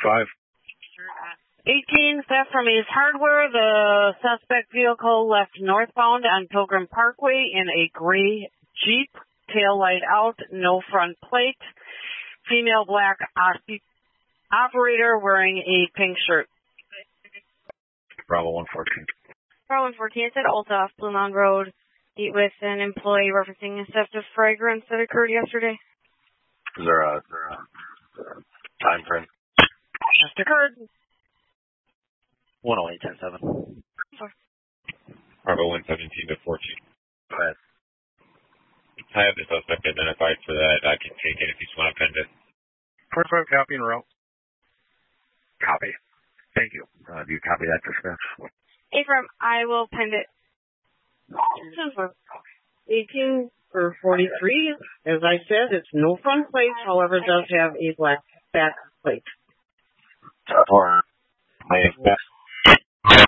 5. 18, theft from Ace Hardware. The suspect vehicle left northbound on Pilgrim Parkway in a gray Jeep, tail light out, no front plate. Female black operator wearing a pink shirt. Bravo 114. Bravo 114, it's at Alta off Blue Mountain Road. Meet with an employee referencing a theft of fragrance that occurred yesterday. Is there a time frame? Just occurred. 108-10-7. Bravo 117 to 14. Go ahead. I have the suspect identified for that. I can take it if you just want to append it. 45 copy and route. Copy. Thank you. Do you copy that dispatch? Affirm, I will append it. 18 for 43. As I said, it's no front plate, however, it does have a black back plate. For my best